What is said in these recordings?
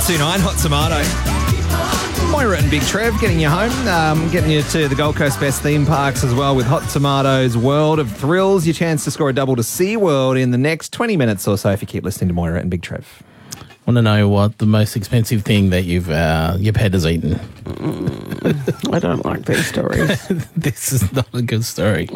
1029 Hot Tomato. Moira and Big Trev getting you home, getting you to the Gold Coast best theme parks as well with Hot Tomato's World of Thrills. Your chance to score a double to SeaWorld in the next 20 minutes or so if you keep listening to Moira and Big Trev. Want to know what the most expensive thing that your pet has eaten? I don't like these stories. This is not a good story.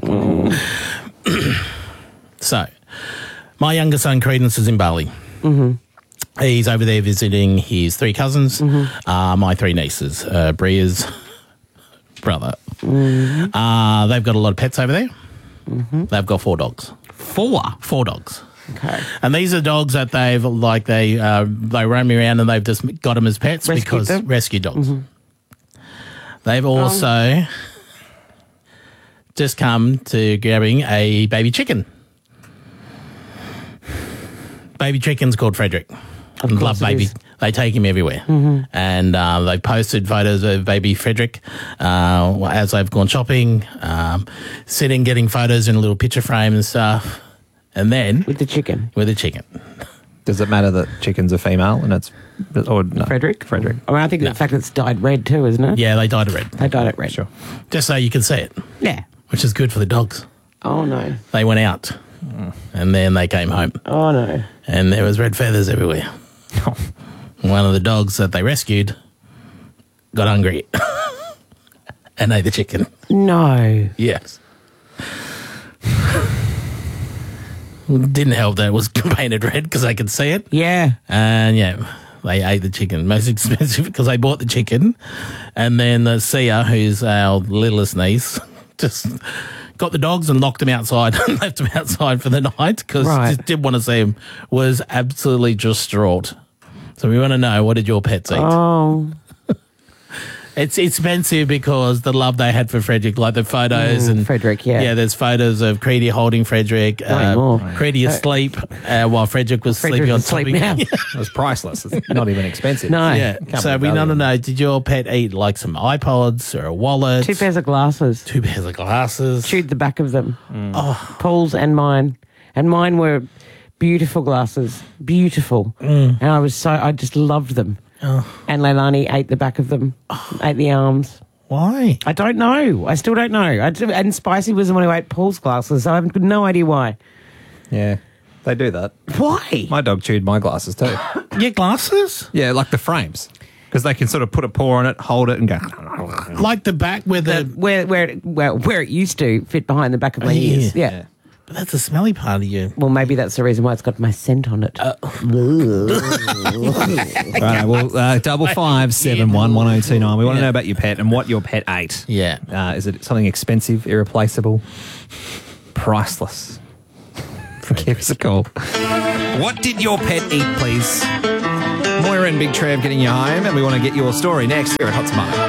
So, my younger son, Credence, is in Bali. Mm-hmm. He's over there visiting his three cousins, my three nieces, Bria's brother. Mm-hmm. They've got a lot of pets over there. Mm-hmm. They've got 4 dogs. Four dogs. Okay. And these are dogs that they roam around and they've just got them as pets rescue dogs. Mm-hmm. They've also just come to grabbing a baby chicken. Baby chicken's called Frederick. Love baby. They take him everywhere. Mm-hmm. And they posted photos of baby Frederick as they've gone shopping, sitting, getting photos in a little picture frame and stuff. And then... With the chicken. Does it matter that chicken's a female and it's... Or no? Frederick? I mean, I think the fact that it's dyed red too, isn't it? Yeah, they dyed it red. They dyed it red. Sure. Just so you can see it. Yeah. Which is good for the dogs. Oh, no. They went out. And then they came home. Oh, no. And there was red feathers everywhere. One of the dogs that they rescued got hungry and ate the chicken. No. Yes. Didn't help that it was painted red because I could see it. Yeah. And yeah, they ate the chicken. Most expensive because they bought the chicken. And then Sia, who's our littlest niece, just got the dogs and locked them outside and left them outside for the night because just didn't want to see them. Was absolutely distraught. So we want to know, what did your pets eat? Oh. It's expensive because the love they had for Frederick, like the photos and Frederick, yeah. Yeah, there's photos of Creedy holding Frederick. Creedy asleep while Frederick was sleeping on top of him. It was priceless. It's not even expensive. No. Yeah. So we want to know, did your pet eat like some iPods or a wallet? 2 pairs of glasses. 2 pairs of glasses. Chewed the back of them. Oh. Paul's and mine. And mine were beautiful glasses. Beautiful. And I just loved them. Oh. And Leilani ate the back of them, ate the arms. Why? I don't know. I still don't know. And Spicy was the one who ate Paul's glasses, so I have no idea why. Yeah, they do that. Why? My dog chewed my glasses too. Your glasses? Yeah, like the frames. Because they can sort of put a paw on it, hold it and go... Like the back where where it used to fit behind the back of my ears. Yeah. But that's a smelly part of you. Well, maybe that's the reason why it's got my scent on it. Right, well, 5571 1029. We want to know about your pet and what your pet ate. Yeah. Is it something expensive, irreplaceable, priceless? Give us a call. What did your pet eat, please? Moira and Big Trev getting you home, and we want to get your story next here at Hot Tomato.